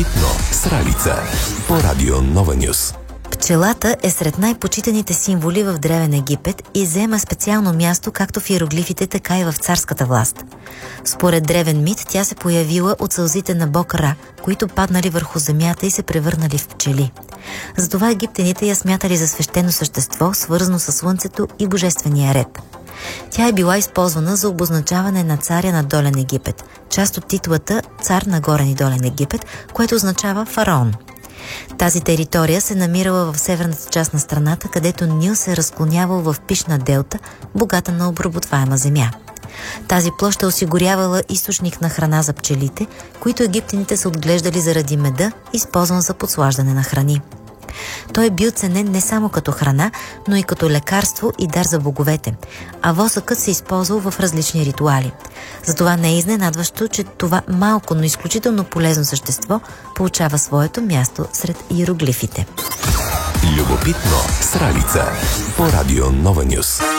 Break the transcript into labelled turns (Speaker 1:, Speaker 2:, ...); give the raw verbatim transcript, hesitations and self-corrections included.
Speaker 1: С Ралица по Радио Нова Нюс.
Speaker 2: Пчелата е сред най-почитаните символи в Древен Египет и заема специално място както в иероглифите, така и в царската власт. Според древен мит тя се появила от сълзите на бог Ра, които паднали върху земята и се превърнали в пчели. Затова египтяните я смятали за свещено същество, свързано с слънцето и божествения ред. Тя е била използвана за обозначаване на царя на Долен Египет, част от титулата цар на Горен и Долен Египет, което означава фараон. Тази територия се намирала в северната част на страната, където Нил се разклонявал в пишна делта, богата на обработваема земя. Тази площ е осигурявала източник на храна за пчелите, които египтяните са отглеждали заради меда, използван за подслаждане на храни. Той е бил ценен не само като храна, но и като лекарство и дар за боговете, а восъкът се използвал в различни ритуали. Затова не е изненадващо, че това малко, но изключително полезно същество получава своето място сред иероглифите.
Speaker 1: Любопитно с Ралица по Радио Нова Нюс.